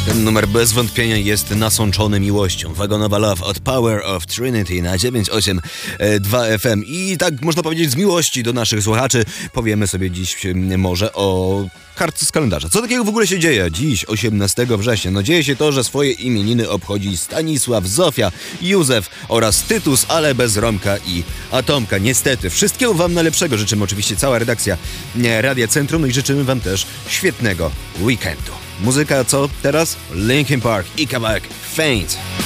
Ten numer bez wątpienia jest nasączony miłością. Wagonowa Love od Power of Trinity na 982 FM. I tak można powiedzieć z miłości do naszych słuchaczy powiemy sobie dziś może o kartce z kalendarza. Co takiego w ogóle się dzieje dziś, 18 września? No dzieje się to, że swoje imieniny obchodzi Stanisław, Zofia, Józef oraz Tytus, ale bez Romka i Atomka. Niestety, wszystkiego wam najlepszego życzymy oczywiście cała redakcja Radia Centrum, no i życzymy wam też świetnego weekendu. Muzyka co teraz? Linkin Park i kawałek Faint.